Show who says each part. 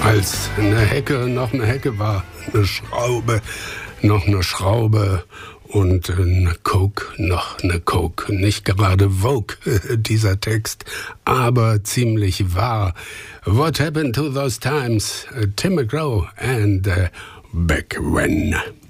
Speaker 1: Als eine Hecke noch eine Hecke war, eine Schraube noch eine Schraube und eine Coke noch eine Coke. Nicht gerade Vogue, dieser Text, aber ziemlich wahr. What happened to those times? Tim McGraw and Back When.